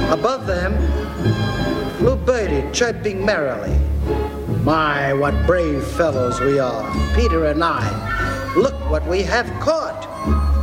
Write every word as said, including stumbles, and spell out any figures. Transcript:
Above them, Blue Birdie chirping merrily. My, what brave fellows we are, Peter and I. Look what we have caught.